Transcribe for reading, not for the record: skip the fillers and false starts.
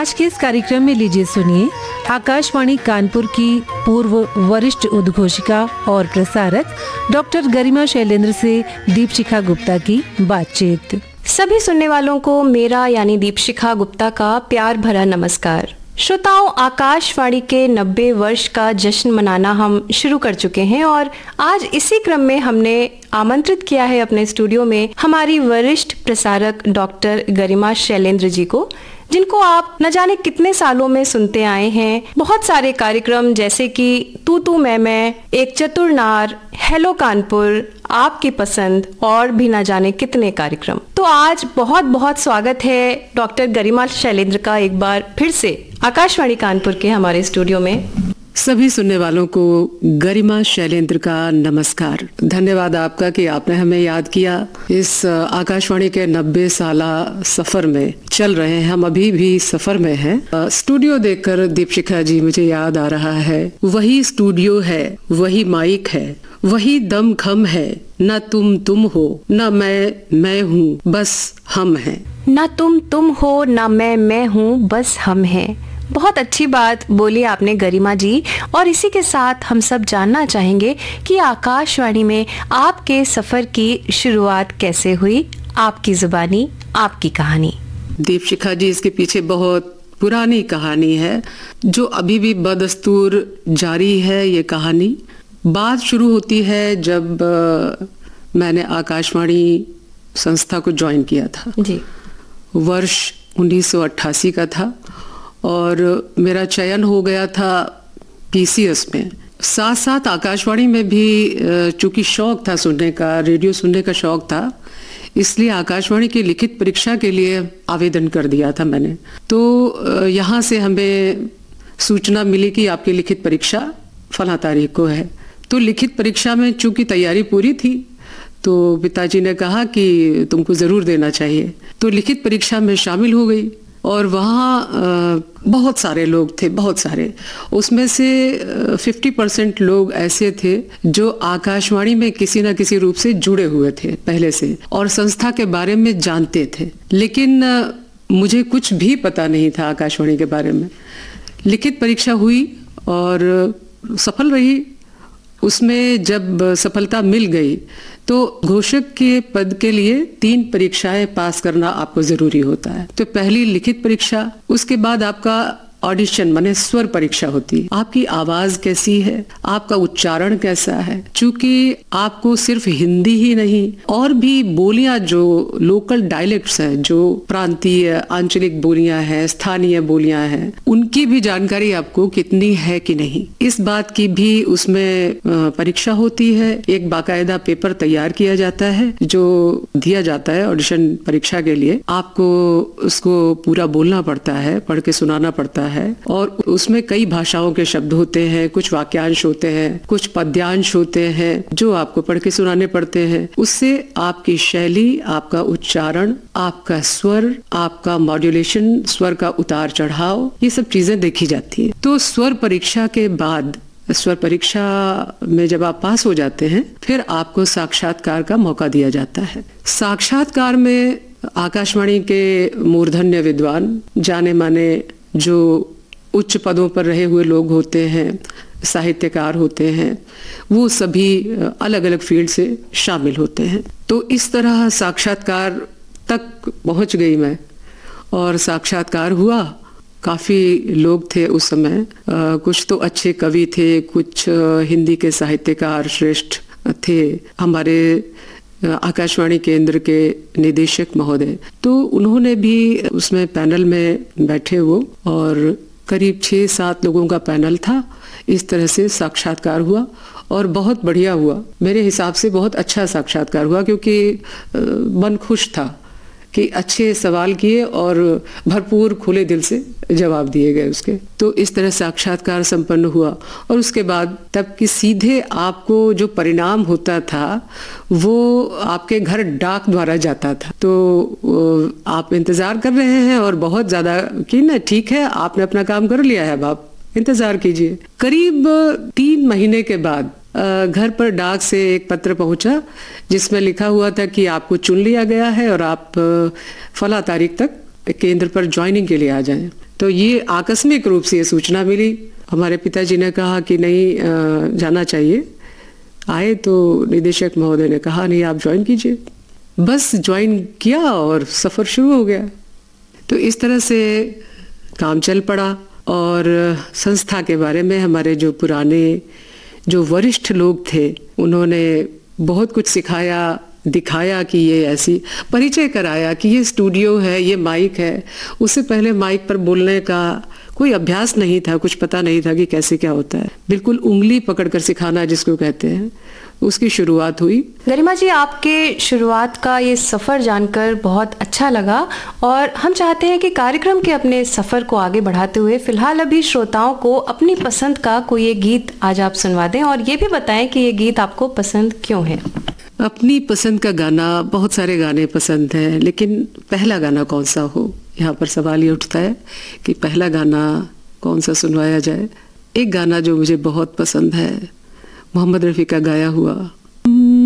आज के इस कार्यक्रम में लीजिए सुनिए आकाशवाणी कानपुर की पूर्व वरिष्ठ उद्घोषिका और प्रसारक डॉक्टर गरिमा शैलेंद्र से दीपशिखा गुप्ता की बातचीत। सभी सुनने वालों को मेरा यानी दीपशिखा गुप्ता का प्यार भरा नमस्कार। श्रोताओं, आकाशवाणी के 90 वर्ष का जश्न मनाना हम शुरू कर चुके हैं और आज इसी क्रम में हमने आमंत्रित किया है अपने स्टूडियो में हमारी वरिष्ठ प्रसारक डॉक्टर गरिमा शैलेंद्र जी को, जिनको आप न जाने कितने सालों में सुनते आए हैं। बहुत सारे कार्यक्रम जैसे कि तू मैं, एक चतुर नार, हेलो कानपुर, आपकी पसंद और भी न जाने कितने कार्यक्रम। तो आज बहुत बहुत स्वागत है डॉक्टर गरिमा शैलेंद्र का एक बार फिर से आकाशवाणी कानपुर के हमारे स्टूडियो में। सभी सुनने वालों को गरिमा शैलेंद्र का नमस्कार। धन्यवाद आपका कि आपने हमें याद किया। इस आकाशवाणी के 90 साला सफर में चल रहे हैं, हम अभी भी सफर में हैं। स्टूडियो देखकर दीपशिखा जी मुझे याद आ रहा है, वही स्टूडियो है, वही माइक है, वही दम खम है, न तुम हो न मैं हूँ, बस हम हैं। न तुम हो न मैं हूँ, बस हम हैं। बहुत अच्छी बात बोली आपने गरिमा जी। और इसी के साथ हम सब जानना चाहेंगे कि आकाशवाणी में आपके सफर की शुरुआत कैसे हुई, आपकी जुबानी, आपकी कहानी। दीपशिखा जी, इसके पीछे बहुत पुरानी कहानी है जो अभी भी बदस्तूर जारी है। ये कहानी बात शुरू होती है जब मैंने आकाशवाणी संस्था को ज्वाइन किया था जी। वर्ष 1988 का था और मेरा चयन हो गया था PCS में। साथ साथ आकाशवाणी में भी चूंकि शौक था सुनने का, रेडियो सुनने का शौक था, इसलिए आकाशवाणी की लिखित परीक्षा के लिए आवेदन कर दिया था मैंने। तो यहाँ से हमें सूचना मिली कि आपकी लिखित परीक्षा फला तारीख को है। तो लिखित परीक्षा में चूंकि तैयारी पूरी थी तो पिताजी ने कहा कि तुमको ज़रूर देना चाहिए। तो लिखित परीक्षा में शामिल हो गई और वहाँ बहुत सारे लोग थे, बहुत सारे। उसमें से 50% लोग ऐसे थे जो आकाशवाणी में किसी न किसी रूप से जुड़े हुए थे पहले से और संस्था के बारे में जानते थे, लेकिन मुझे कुछ भी पता नहीं था आकाशवाणी के बारे में। लिखित परीक्षा हुई और सफल रही। उसमें जब सफलता मिल गई तो घोषक के पद के लिए 3 परीक्षाएं पास करना आपको जरूरी होता है। तो पहली लिखित परीक्षा, उसके बाद आपका ऑडिशन माने स्वर परीक्षा होती है। आपकी आवाज कैसी है, आपका उच्चारण कैसा है। चूंकि आपको सिर्फ हिंदी ही नहीं और भी बोलियां जो लोकल डायलेक्ट्स हैं, जो प्रांतीय आंचलिक बोलियां हैं, स्थानीय बोलियां हैं, उनकी भी जानकारी आपको कितनी है कि नहीं, इस बात की भी उसमें परीक्षा होती है। एक बाकायदा पेपर तैयार किया जाता है जो दिया जाता है ऑडिशन परीक्षा के लिए। आपको उसको पूरा बोलना पड़ता है, पढ़ के सुनाना पड़ता है और उसमें कई भाषाओं के शब्द होते हैं, कुछ वाक्यांश होते हैं, कुछ पद्यांश होते हैं जो आपको पढ़ के सुनाने पड़ते हैं। उससे आपकी शैली, आपका उच्चारण, आपका स्वर, आपका मॉड्यूलेशन, स्वर का उतार चढ़ाव, ये सब चीजें देखी जाती है। तो स्वर परीक्षा के बाद, स्वर परीक्षा में जब आप पास हो जाते हैं, फिर आपको साक्षात्कार का मौका दिया जाता है। साक्षात्कार में आकाशवाणी के मूर्धन्य विद्वान, जाने माने जो उच्च पदों पर रहे हुए लोग होते हैं, साहित्यकार होते हैं, वो सभी अलग अलग फील्ड से शामिल होते हैं। तो इस तरह साक्षात्कार तक पहुंच गई मैं और साक्षात्कार हुआ। काफ़ी लोग थे उस समय, कुछ तो अच्छे कवि थे, कुछ हिंदी के साहित्यकार श्रेष्ठ थे, हमारे आकाशवाणी केंद्र के निदेशक महोदय। तो उन्होंने भी उसमें पैनल में बैठे वो और करीब 6-7 लोगों का पैनल था। इस तरह से साक्षात्कार हुआ और बहुत बढ़िया हुआ। मेरे हिसाब से बहुत अच्छा साक्षात्कार हुआ क्योंकि मन खुश था कि अच्छे सवाल किए और भरपूर खुले दिल से जवाब दिए गए उसके। तो इस तरह साक्षात्कार संपन्न हुआ और उसके बाद तब कि सीधे आपको जो परिणाम होता था वो आपके घर डाक द्वारा जाता था। तो आप इंतजार कर रहे हैं और बहुत ज्यादा कि ना ठीक है, आपने अपना काम कर लिया है, अब आप इंतजार कीजिए। करीब 3 महीने के बाद घर पर डाक से एक पत्र पहुंचा जिसमें लिखा हुआ था कि आपको चुन लिया गया है और आप फला तारीख तक केंद्र पर ज्वाइनिंग के लिए आ जाएं। तो ये आकस्मिक रूप से ये सूचना मिली। हमारे पिताजी ने कहा कि नहीं जाना चाहिए। आए तो निदेशक महोदय ने कहा नहीं आप ज्वाइन कीजिए। बस ज्वाइन किया और सफ़र शुरू हो गया। तो इस तरह से काम चल पड़ा। और संस्था के बारे में हमारे जो पुराने जो वरिष्ठ लोग थे उन्होंने बहुत कुछ सिखाया, दिखाया कि ये ऐसी, परिचय कराया कि ये स्टूडियो है, ये माइक है। उससे पहले माइक पर बोलने का कोई अभ्यास नहीं था, कुछ पता नहीं था कि कैसे क्या होता है। बिल्कुल उंगली पकड़कर सिखाना जिसको कहते हैं, उसकी शुरुआत हुई। गरिमा जी, आपके शुरुआत का ये सफ़र जानकर बहुत अच्छा लगा और हम चाहते हैं कि कार्यक्रम के अपने सफ़र को आगे बढ़ाते हुए फिलहाल अभी श्रोताओं को अपनी पसंद का कोई एक गीत आज आप सुनवा दें और ये भी बताएं कि ये गीत आपको पसंद क्यों है। अपनी पसंद का गाना, बहुत सारे गाने पसंद हैं, लेकिन पहला गाना कौन सा हो, यहाँ पर सवाल ये उठता है कि पहला गाना कौन सा सुनवाया जाए। एक गाना जो मुझे बहुत पसंद है, मोहम्मद रफ़ी का गाया हुआ